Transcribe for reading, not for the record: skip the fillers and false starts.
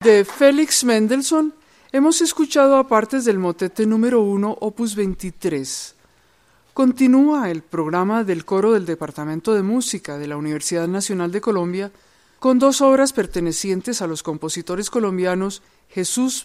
De Félix Mendelssohn hemos escuchado a partes del motete número 1, opus 23. Continúa el programa del coro del Departamento de Música de la Universidad Nacional de Colombia con dos obras pertenecientes a los compositores colombianos Jesús